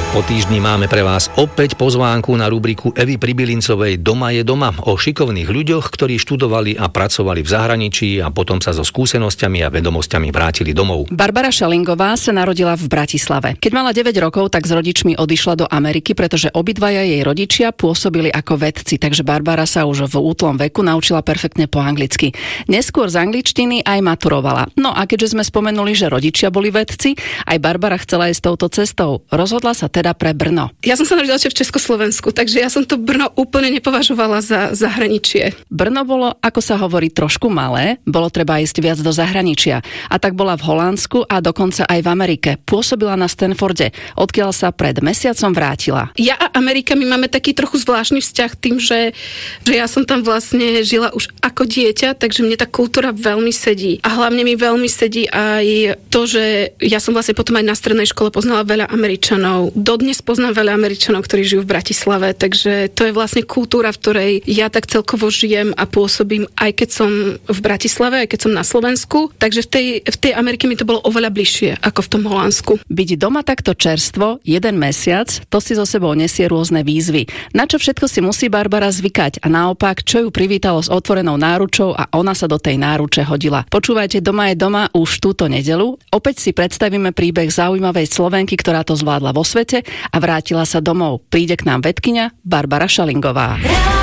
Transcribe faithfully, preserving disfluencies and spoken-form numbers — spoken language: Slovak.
Po týždni máme pre vás opäť pozvánku na rubriku Evy Pribylincovej Doma je doma o šikovných ľuďoch, ktorí študovali a pracovali v zahraničí a potom sa so skúsenosťami a vedomosťami vrátili domov. Barbara Šalingová sa narodila v Bratislave. Keď mala deväť rokov, tak s rodičmi odišla do Ameriky, pretože obidvaja jej rodičia pôsobili ako vedci, takže Barbara sa už v útlom veku naučila perfektne po anglicky. Neskôr z angličtiny aj maturovala. No a keďže sme spomenuli, že rodičia boli vedci, aj Barbara chcela ísť touto cestou. Rozhodla sa teda pre Brno. Ja som sa narodila v Československu, takže ja som to Brno úplne nepovažovala za zahraničie. Brno bolo, ako sa hovorí, trošku malé, bolo treba ísť viac do zahraničia. A tak bola v Holandsku a dokonca aj v Amerike. Pôsobila na Stanforde, odkiaľ sa pred mesiacom vrátila. Ja a Amerika, my máme taký trochu zvláštny vzťah tým, že, že ja som tam vlastne žila už ako dieťa, takže mne tá kultúra veľmi sedí. A hlavne mi veľmi sedí aj to, že ja som vlastne potom aj na strednej škole poznala veľa Američanov. Dodnes poznám veľa Američanov, ktorí žijú v Bratislave, takže to je vlastne kultúra, v ktorej ja tak celkovo žijem a pôsobím, aj keď som v Bratislave, aj keď som na Slovensku. Takže v tej, v tej Amerike mi to bolo oveľa bližšie ako v tom Holandsku. Byť doma takto čerstvo, jeden mesiac, to si so sebou nesie rôzne výzvy. Na čo všetko si musí Barbara zvykať a naopak, čo ju privítalo s otvorenou náručou a ona sa do tej náruče hodila. Počúvajte Doma je doma už túto nedeľu. Opäť si predstavíme príbeh zaujímavej Slovenky, ktorá to zvládla vo svete a vrátila sa domov. Príde k nám vedkyňa Barbara Šalingová.